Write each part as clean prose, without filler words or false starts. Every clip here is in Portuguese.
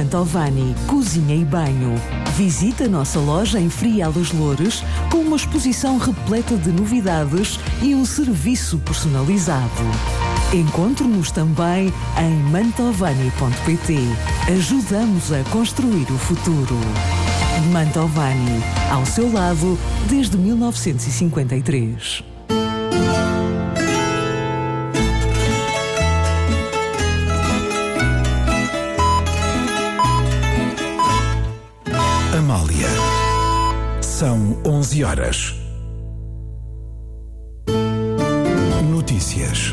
Mantovani, cozinha e banho. Visita a nossa loja em Frial dos Loures com uma exposição repleta de novidades e um serviço personalizado. Encontre-nos também em mantovani.pt. Ajudamos a construir o futuro. Mantovani, ao seu lado desde 1953. Amália. São 11 horas. Notícias.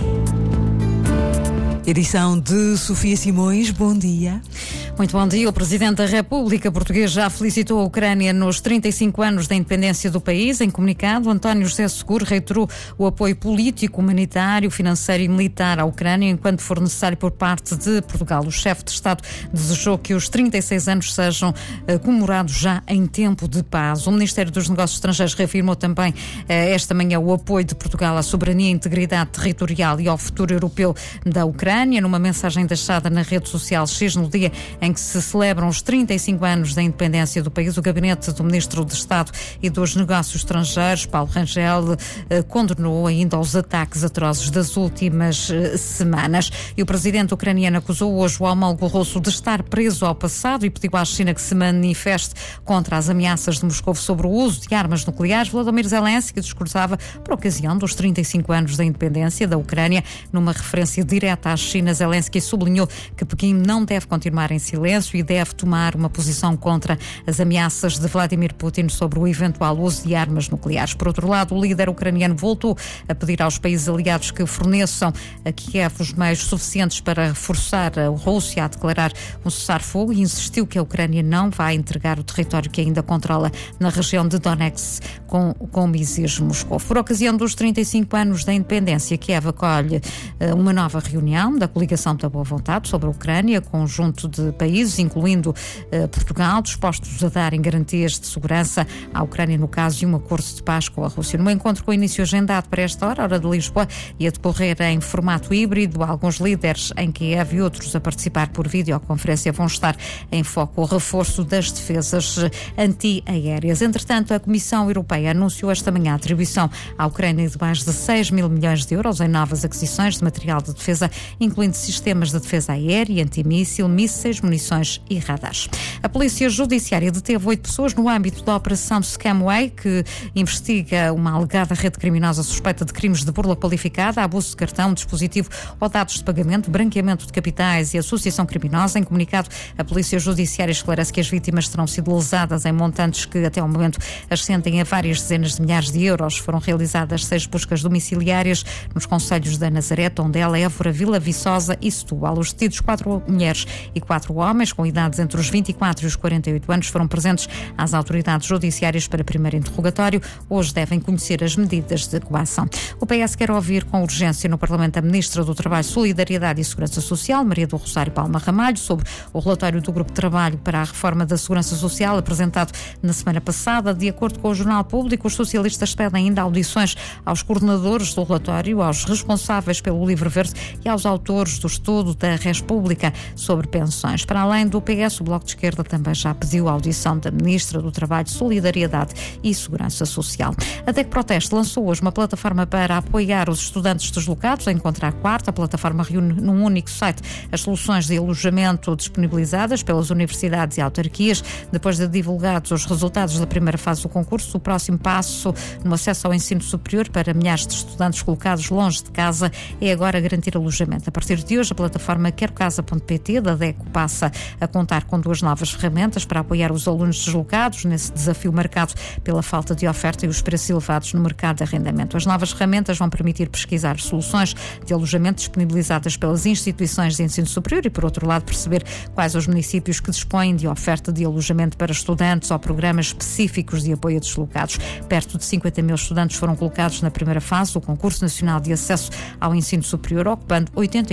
Edição de Sofia Simões. Bom dia. Muito bom dia. O Presidente da República Portuguesa já felicitou a Ucrânia nos 35 anos da independência do país. Em comunicado, António José Seguro reiterou o apoio político, humanitário, financeiro e militar à Ucrânia enquanto for necessário por parte de Portugal. O chefe de Estado desejou que os 36 anos sejam comemorados já em tempo de paz. O Ministério dos Negócios Estrangeiros reafirmou também esta manhã o apoio de Portugal à soberania e integridade territorial e ao futuro europeu da Ucrânia. Numa mensagem deixada na rede social X no dia em que se celebram os 35 anos da independência do país, o gabinete do Ministro de Estado e dos Negócios Estrangeiros, Paulo Rangel, condenou ainda os ataques atrozes das últimas semanas. E o presidente ucraniano acusou hoje o homólogo russo de estar preso ao passado e pediu à China que se manifeste contra as ameaças de Moscou sobre o uso de armas nucleares. Volodymyr Zelensky discursava por ocasião dos 35 anos da independência da Ucrânia. Numa referência direta à China, Zelensky sublinhou que Pequim não deve continuar em silêncio e deve tomar uma posição contra as ameaças de Vladimir Putin sobre o eventual uso de armas nucleares. Por outro lado, o líder ucraniano voltou a pedir aos países aliados que forneçam a Kiev os meios suficientes para forçar a Rússia a declarar um cessar-fogo e insistiu que a Ucrânia não vai entregar o território que ainda controla na região de Donetsk, como exige Moscou. Por ocasião dos 35 anos da independência, Kiev acolhe uma nova reunião da Coligação da Boa Vontade sobre a Ucrânia, conjunto de países, incluindo Portugal, dispostos a darem garantias de segurança à Ucrânia no caso de um acordo de paz com a Rússia. No encontro com início agendado para esta hora de Lisboa, e a decorrer em formato híbrido, alguns líderes em Kiev e outros a participar por videoconferência vão estar em foco o reforço das defesas antiaéreas. Entretanto, a Comissão Europeia anunciou esta manhã a atribuição à Ucrânia de mais de 6 mil milhões de euros em novas aquisições de material de defesa, incluindo sistemas de defesa aérea, antimíssil, mísseis, munições e radares. A Polícia Judiciária deteve 8 pessoas no âmbito da Operação Scamway, que investiga uma alegada rede criminosa suspeita de crimes de burla qualificada, abuso de cartão, dispositivo ou dados de pagamento, branqueamento de capitais e associação criminosa. Em comunicado, a Polícia Judiciária esclarece que as vítimas terão sido lesadas em montantes que até ao momento ascendem a várias dezenas de milhares de euros. Foram realizadas 6 buscas domiciliárias nos concelhos da Nazaré, Tondela, Évora, Vila Viçosa e Setúbal. Os detidos, 4 mulheres e 4 homens com idades entre os 24 e os 48 anos foram presentes às autoridades judiciárias para primeiro interrogatório. Hoje devem conhecer as medidas de coação. O PS quer ouvir com urgência no Parlamento a Ministra do Trabalho, Solidariedade e Segurança Social, Maria do Rosário Palma Ramalho, sobre o relatório do Grupo de Trabalho para a Reforma da Segurança Social apresentado na semana passada. De acordo com o Jornal Público, os socialistas pedem ainda audições aos coordenadores do relatório, aos responsáveis pelo Livro Verde e aos autores do estudo da Res Pública sobre pensões. Para além do PS, o Bloco de Esquerda também já pediu a audição da Ministra do Trabalho, Solidariedade e Segurança Social. A DEC Proteste lançou hoje uma plataforma para apoiar os estudantes deslocados. A Encontrar Quarto, a plataforma reúne num único site as soluções de alojamento disponibilizadas pelas universidades e autarquias. Depois de divulgados os resultados da primeira fase do concurso, o próximo passo no acesso ao ensino superior para milhares de estudantes colocados longe de casa é agora garantir alojamento. A partir de hoje, a plataforma querocasa.pt da DEC passa a contar com 2 novas ferramentas para apoiar os alunos deslocados nesse desafio marcado pela falta de oferta e os preços elevados no mercado de arrendamento. As novas ferramentas vão permitir pesquisar soluções de alojamento disponibilizadas pelas instituições de ensino superior e, por outro lado, perceber quais os municípios que dispõem de oferta de alojamento para estudantes ou programas específicos de apoio a deslocados. Perto de 50 mil estudantes foram colocados na primeira fase do Concurso Nacional de Acesso ao Ensino Superior, ocupando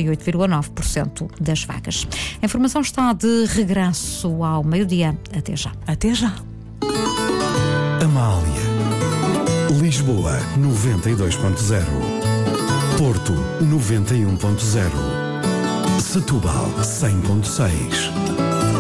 88,9% das vagas. A informação está de regresso ao meio-dia. Até já. Até já. Amália. Lisboa 92.0. Porto 91.0. Setúbal 100.6.